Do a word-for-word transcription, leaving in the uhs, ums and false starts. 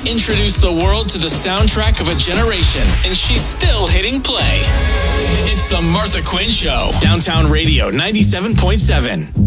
introduced the world to the soundtrack of a generation, and she's still hitting play. It's the Martha Quinn Show. Downtown Radio ninety-seven point seven.